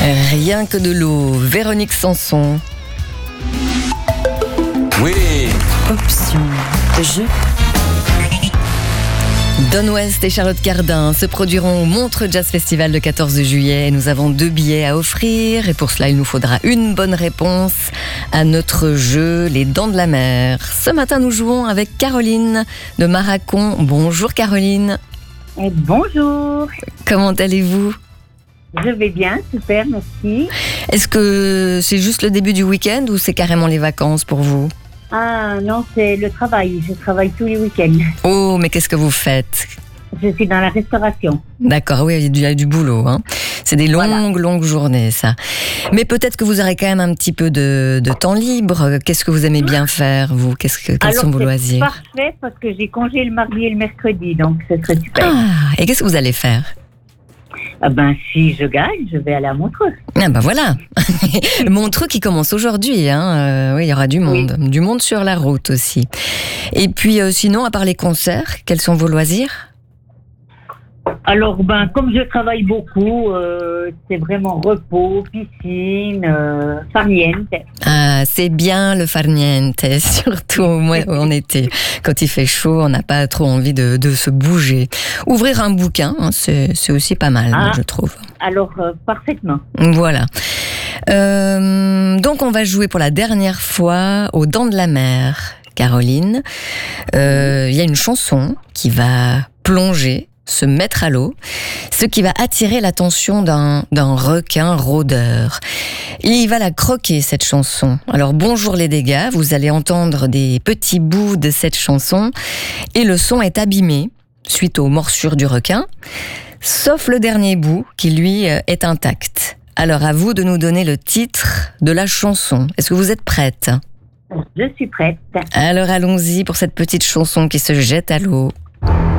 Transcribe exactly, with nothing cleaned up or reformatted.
Rien que de l'eau, Véronique Sanson. Oui. Option jeu. Don West et Charlotte Cardin se produiront au Montreux Jazz Festival le quatorze juillet. Nous avons deux billets à offrir et pour cela, il nous faudra une bonne réponse à notre jeu Les Dents de la Mer. Ce matin, nous jouons avec Caroline de Maracon. Bonjour Caroline. Et bonjour. Comment allez-vous ? Je vais bien, super, merci. Est-ce que c'est juste le début du week-end ou c'est carrément les vacances pour vous ? Ah non, c'est le travail. Je travaille tous les week-ends. Oh, mais qu'est-ce que vous faites ? Je suis dans la restauration. D'accord, oui, il y a du boulot. Hein. C'est des longues, voilà. longues journées, ça. Mais peut-être que vous aurez quand même un petit peu de, de temps libre. Qu'est-ce que vous aimez bien faire, vous ? Qu'est-ce que, Quels Alors, sont vos c'est loisirs ? Parfait, parce que j'ai congé le mardi et le mercredi, donc ce serait super. Ah, et qu'est-ce que vous allez faire ? Ah ben, si je gagne, je vais aller à Montreux. Ah ben voilà. Montreux qui commence aujourd'hui. Hein. Euh, oui, il y aura du monde. Oui. Du monde sur la route aussi. Et puis, euh, sinon, à part les concerts, quels sont vos loisirs ? Alors, ben, comme je travaille beaucoup, euh, c'est vraiment repos, piscine, euh, farniente. Ah, c'est bien le farniente, surtout au mois, en été. Quand il fait chaud, on n'a pas trop envie de, de se bouger. Ouvrir un bouquin, hein, c'est, c'est aussi pas mal, ah, je trouve. Alors, euh, parfaitement. Voilà. Euh, donc, on va jouer pour la dernière fois aux Dents de la Mer, Caroline. Euh, il y a une chanson qui va plonger, se mettre à l'eau, ce qui va attirer l'attention d'un, d'un requin rôdeur. Et il va la croquer, cette chanson. Alors, bonjour les dégâts, vous allez entendre des petits bouts de cette chanson, et le son est abîmé, suite aux morsures du requin, sauf le dernier bout, qui lui est intact. Alors, à vous de nous donner le titre de la chanson. Est-ce que vous êtes prête ? Je suis prête. Alors, allons-y pour cette petite chanson qui se jette à l'eau.